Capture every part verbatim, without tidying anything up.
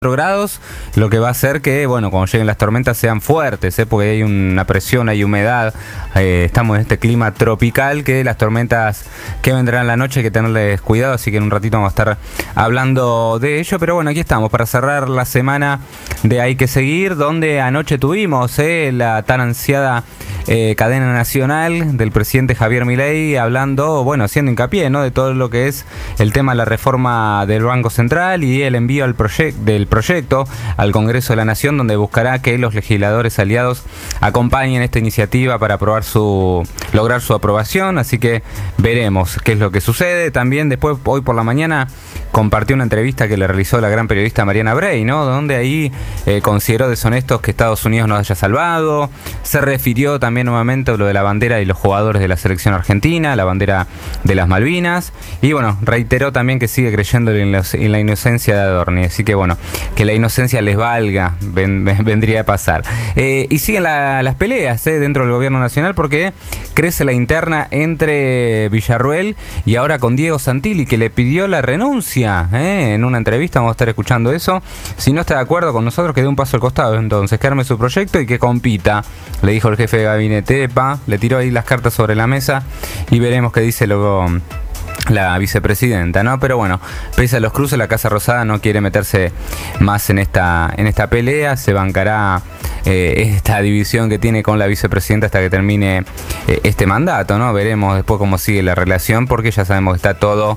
grados, lo que va a hacer que, bueno, cuando lleguen las tormentas sean fuertes, ¿eh? Porque hay una presión, hay humedad, eh, estamos en este clima tropical que las tormentas que vendrán la noche hay que tenerles cuidado, así que en un ratito vamos a estar hablando de ello, pero bueno, aquí estamos para cerrar la semana de Hay que Seguir, donde anoche tuvimos eh, la tan ansiada eh, cadena nacional del presidente Javier Milei hablando, bueno, haciendo hincapié, ¿no?, de todo lo que es el tema de la reforma del Banco Central y el envío al proyecto del proyecto al Congreso de la Nación, donde buscará que los legisladores aliados acompañen esta iniciativa para aprobar su lograr su aprobación, así que veremos qué es lo que sucede. También después, hoy por la mañana, compartió una entrevista que le realizó la gran periodista Mariana Bray, ¿no?, donde ahí eh, consideró deshonestos que Estados Unidos nos haya salvado, se refirió también nuevamente a lo de la bandera y los jugadores de la selección argentina, la bandera de las Malvinas, y bueno, reiteró también que sigue creyendo en la, en la inocencia de Adorni, así que bueno, que la inocencia les valga, ven, vendría a pasar. Eh, y siguen la, las peleas eh, dentro del gobierno nacional, porque crece la interna entre Villarruel y ahora con Diego Santilli, que le pidió la renuncia eh, en una entrevista. Vamos a estar escuchando eso. Si no está de acuerdo con nosotros, que dé un paso al costado, entonces que arme su proyecto y que compita, le dijo el jefe de gabinete. Epa, le tiró ahí las cartas sobre la mesa y veremos qué dice luego la vicepresidenta, ¿no? Pero bueno, pese a los cruces, la Casa Rosada no quiere meterse más en esta, en esta pelea, se bancará eh, esta división que tiene con la vicepresidenta hasta que termine eh, este mandato, ¿no? Veremos después cómo sigue la relación, porque ya sabemos que está todo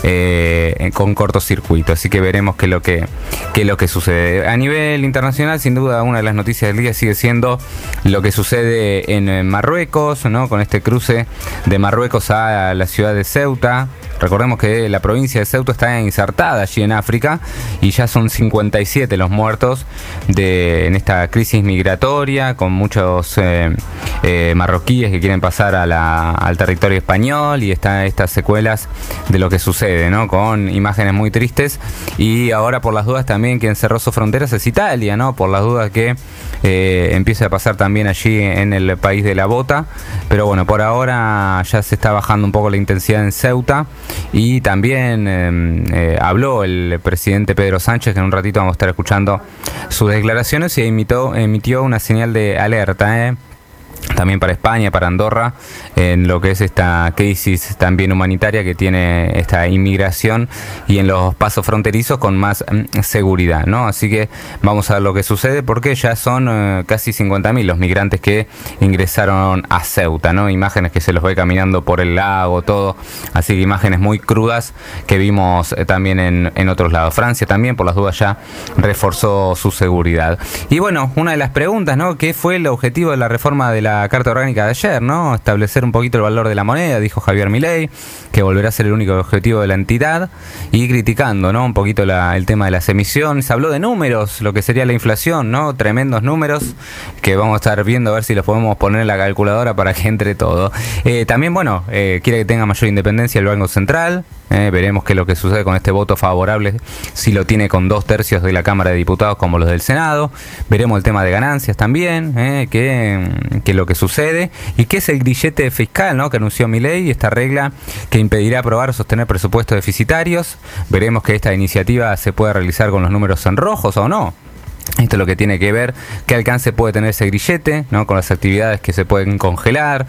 eh, con cortocircuito, así que veremos qué es lo que, qué es lo que sucede. A nivel internacional, sin duda, una de las noticias del día sigue siendo lo que sucede en Marruecos, ¿no?, con este cruce de Marruecos a la ciudad de Ceuta. Recordemos que la provincia de Ceuta está insertada allí en África y ya son cincuenta y siete los muertos de, en esta crisis migratoria, con muchos eh, eh, marroquíes que quieren pasar a la, al territorio español, y están estas secuelas de lo que sucede, ¿no?, con imágenes muy tristes. Y ahora, por las dudas, también quien cerró sus fronteras es Italia, ¿no?, por las dudas que eh, empiece a pasar también allí en el país de la bota. Pero bueno, por ahora ya se está bajando un poco la intensidad en Ceuta. Y también eh, eh, habló el presidente Pedro Sánchez, que en un ratito vamos a estar escuchando sus declaraciones, y emitió, emitió una señal de alerta, ¿eh? también para España, para Andorra, en lo que es esta crisis también humanitaria que tiene esta inmigración, y en los pasos fronterizos con más mm, seguridad, ¿no? Así que vamos a ver lo que sucede, porque ya son eh, casi cincuenta mil los migrantes que ingresaron a Ceuta, ¿no? Imágenes que se los ve caminando por el lago, todo, así que imágenes muy crudas que vimos eh, también en, en otros lados. Francia también, por las dudas, ya reforzó su seguridad. Y bueno, una de las preguntas, ¿no?, ¿qué fue el objetivo de la reforma de la Carta Orgánica de ayer, ¿no? Establecer un poquito el valor de la moneda, dijo Javier Milei, que volverá a ser el único objetivo de la entidad, y criticando, ¿no?, un poquito la, el tema de las emisiones. Habló de números, lo que sería la inflación, ¿no? Tremendos números que vamos a estar viendo a ver si los podemos poner en la calculadora para que entre todo. Eh, también, bueno, eh, quiere que tenga mayor independencia el Banco Central. Eh, veremos qué es lo que sucede con este voto favorable, si lo tiene con dos tercios de la Cámara de Diputados como los del Senado. Veremos el tema de ganancias también, eh, qué es lo que sucede, y qué es el grillete fiscal, ¿no?, que anunció Milei, esta regla que impedirá aprobar o sostener presupuestos deficitarios. Veremos que esta iniciativa se puede realizar con los números en rojos o no. Esto es lo que tiene que ver, qué alcance puede tener ese grillete, ¿no?, con las actividades que se pueden congelar,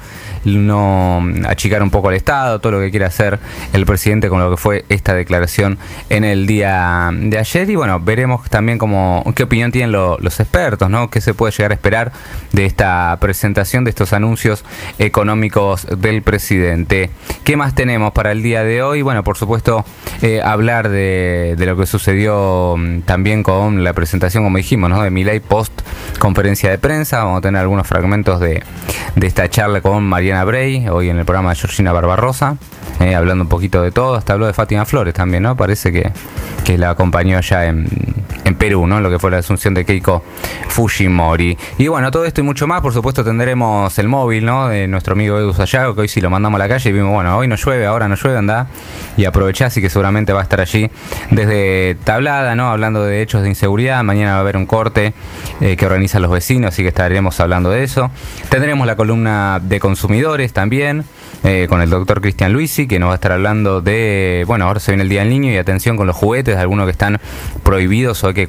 no achicar un poco al Estado, todo lo que quiere hacer el presidente con lo que fue esta declaración en el día de ayer. Y bueno, veremos también cómo, qué opinión tienen lo, los expertos, ¿no?, qué se puede llegar a esperar de esta presentación, de estos anuncios económicos del presidente. ¿Qué más tenemos para el día de hoy? Bueno, por supuesto, eh, hablar de, de lo que sucedió también con la presentación, como dijimos, ¿no?, de Milei post conferencia de prensa. Vamos a tener algunos fragmentos de, de esta charla con Mariana Bray, hoy en el programa de Georgina Barbarosa, eh, hablando un poquito de todo. Hasta habló de Fátima Flores también, ¿no? Parece que, que la acompañó allá en, en Perú, ¿no?, lo que fue la asunción de Keiko Fujimori. Y bueno, todo esto y mucho más. Por supuesto, tendremos el móvil, ¿no?, de nuestro amigo Edu Sayago, que hoy sí lo mandamos a la calle y vimos, bueno, hoy no llueve, ahora no llueve, anda y aprovechá, así que seguramente va a estar allí desde Tablada, ¿no?, hablando de hechos de inseguridad. Mañana va a haber un corte eh, que organizan los vecinos, así que estaremos hablando de eso. Tendremos la columna de consumidores también, eh, con el doctor Cristian Luisi, que nos va a estar hablando de, bueno, ahora se viene el Día del Niño y atención con los juguetes, algunos que están prohibidos o hay que cuidar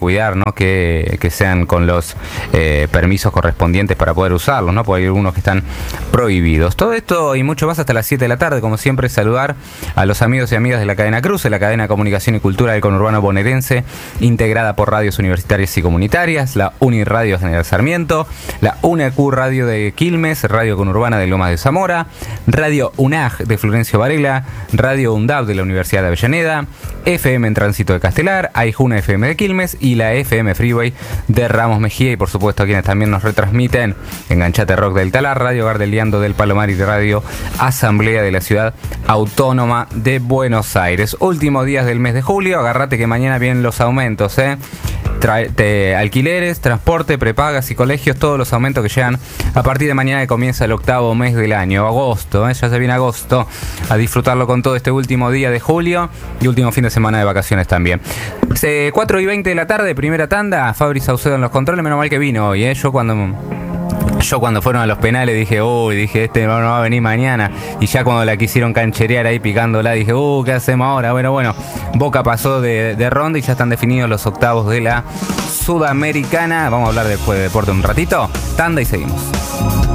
cuidar, ¿no? Que, que sean con los eh, permisos correspondientes para poder usarlos, ¿no? Porque hay algunos que están prohibidos. Todo esto y mucho más hasta las siete de la tarde. Como siempre, saludar a los amigos y amigas de la cadena Cruce, la cadena de comunicación y cultura del conurbano bonaerense, integrada por radios universitarias y comunitarias, la Uniradio General Sarmiento, la U N E C U Radio de Quilmes, Radio Conurbana de Lomas de Zamora, Radio UNAG de Florencio Varela, Radio UNDAV de la Universidad de Avellaneda, F M en Tránsito de Castelar, Aijuna F M de Quilmes y la F M Freeway de Ramos Mejía, y por supuesto a quienes también nos retransmiten Enganchate Rock del Talar, Radio Gardeliando del Palomar y de Radio Asamblea de la Ciudad Autónoma de Buenos Aires. Últimos días del mes de julio, agárrate que mañana vienen los aumentos, ¿eh? Tra- te, alquileres, transporte, prepagas y colegios, todos los aumentos que llegan a partir de mañana, que comienza el octavo mes del año, agosto, ¿eh? Ya se viene agosto, a disfrutarlo con todo este último día de julio y último fin de semana de vacaciones también. Eh, cuatro y veinte de la tarde, primera tanda, Fabri Saucedo en los controles, menos mal que vino hoy, ¿eh? Yo cuando... Yo cuando fueron a los penales dije, uy, dije, este no va a venir mañana. Y ya cuando la quisieron cancherear ahí picándola, dije, uy, ¿qué hacemos ahora? Bueno, bueno, Boca pasó de, de ronda y ya están definidos los octavos de la Sudamericana. Vamos a hablar después de deporte un ratito. Tanda y seguimos.